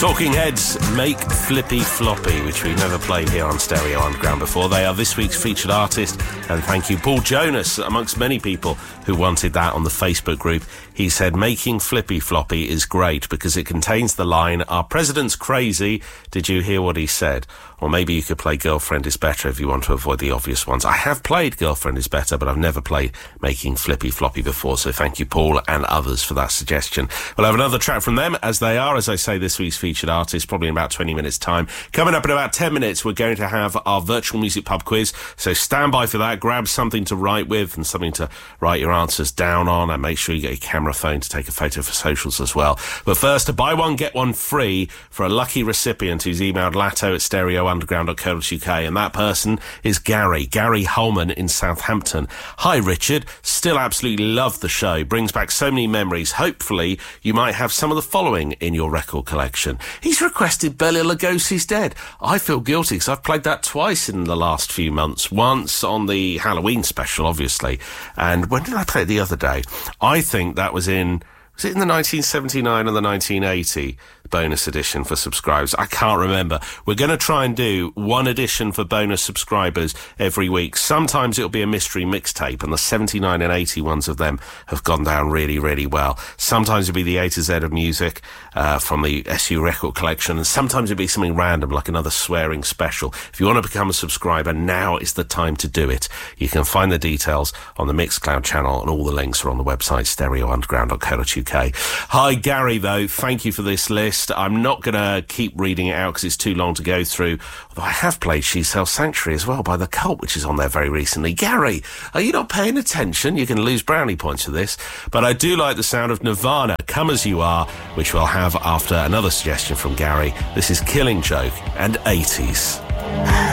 Talking Heads make Flippy Floppy, which we've never played here on Stereo Underground before. They are this week's featured artist, and thank you, Paul Jonas, amongst many people who wanted that on the Facebook group. He said, making Flippy Floppy is great because it contains the line, our president's crazy, did you hear what he said? Or maybe you could play Girlfriend is Better if you want to avoid the obvious ones. I have played Girlfriend is Better, but I've never played Making Flippy Floppy before, so thank you, Paul, and others for that suggestion. We'll have another track from them, as they are, as I say, this week's featured artist, probably in about 20 minutes' time. Coming up in about 10 minutes, we're going to have our virtual music pub quiz, so stand by for that. Grab something to write with and something to write your answers down on, and make sure you get your camera phone to take a photo for socials as well. But first, to buy one, get one free for a lucky recipient who's emailed latto@stereounderground.co.uk, and that person is Gary Holman in Southampton. Hi, Richard. Still absolutely love the show. Brings back so many memories. Hopefully, you might have some of the following in your record collection. He's requested Bela Lugosi's Dead. I feel guilty because I've played that twice in the last few months. Once on the Halloween special, obviously. And when did I play it the other day? I think that was in the 1979 or the 1980 bonus edition for subscribers? I can't remember. We're going to try and do one edition for bonus subscribers every week. Sometimes it'll be a mystery mixtape, and the 79 and 80 ones of them have gone down really, really well. Sometimes it'll be the A to Z of music from the SU record collection, and sometimes it'll be something random, like another swearing special. If you want to become a subscriber, now is the time to do it. You can find the details on the Mixcloud channel, and all the links are on the website, stereounderground.co.uk. Hi, Gary, though. Thank you for this list. I'm not going to keep reading it out because it's too long to go through. Although I have played She Sells Sanctuary as well by The Cult, which is on there very recently. Gary, are you not paying attention? You can lose brownie points for this. But I do like the sound of Nirvana, Come As You Are, which we'll have after another suggestion from Gary. This is Killing Joke and 80s.